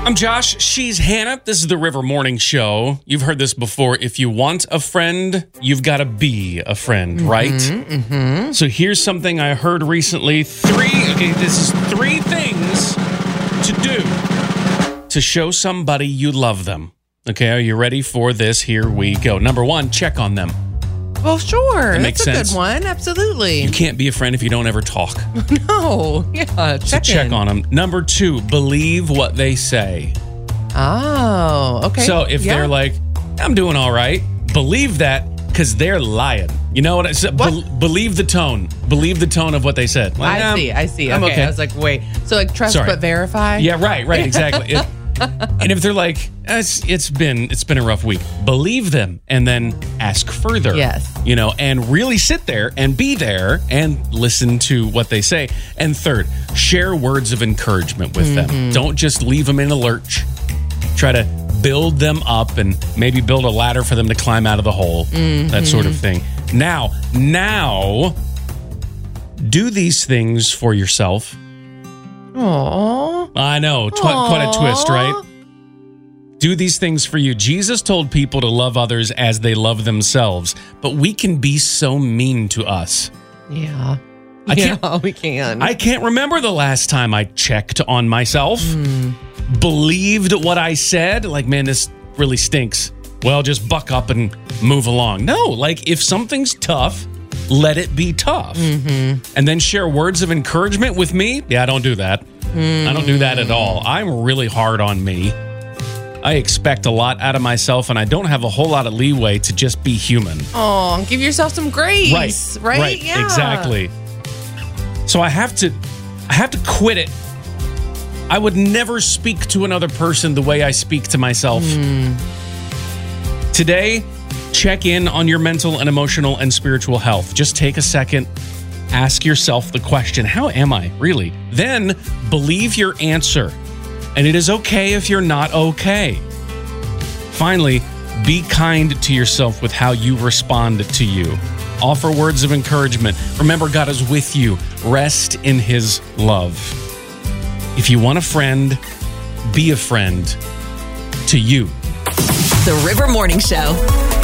I'm Josh. She's Hannah. This is the River Morning Show. You've heard this before. If you want a friend, you've got to be a friend, right? Mm-hmm. So here's something I heard recently. This is 3 things to do to show somebody you love them. Okay, are you ready for this? Here we go. Number 1, check on them. Well, sure. That makes sense. That's a good one. Absolutely. You can't be a friend if you don't ever talk. No. Yeah. Check on them. Number 2, believe what they say. Oh, okay. So if they're like, I'm doing all right, believe that because they're lying. You know what I said? Believe the tone. Believe the tone of what they said. Like, I see. I'm okay. I was like, wait. So like trust but verify? Yeah, right, exactly. And if they're like, it's been a rough week, believe them and then ask further. Yes. And really sit there and be there and listen to what they say. And 3rd, share words of encouragement with them. Don't just leave them in a lurch. Try to build them up and maybe build a ladder for them to climb out of the hole. That sort of thing. Now, do these things for yourself. Aww. I know, quite a twist, right? Do these things for you. Jesus told people to love others as they love themselves, but we can be so mean to us. Yeah. We can. I can't remember the last time I checked on myself, believed what I said, like, man, this really stinks. Well, just buck up and move along. No, like, if something's tough, let it be tough. And then share words of encouragement with me. Yeah, I don't do that. I don't do that at all. I'm really hard on me. I expect a lot out of myself, and I don't have a whole lot of leeway to just be human. Oh, give yourself some grace. Right? Yeah. Exactly. So I have to quit it. I would never speak to another person the way I speak to myself. Today, check in on your mental and emotional and spiritual health. Just take a second, ask yourself the question, how am I really? Then believe your answer. And it is okay if you're not okay. Finally, be kind to yourself with how you respond to you. Offer words of encouragement. Remember, God is with you. Rest in His love. If you want a friend, be a friend to you. The River Morning Show.